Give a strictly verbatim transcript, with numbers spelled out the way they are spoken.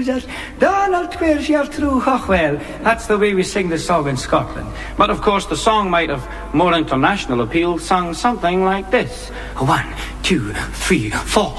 Users, Donald Queers your true well. That's the way we sing the song in Scotland. But of course the song might have more international appeal, sung something like this. One, two, three, four.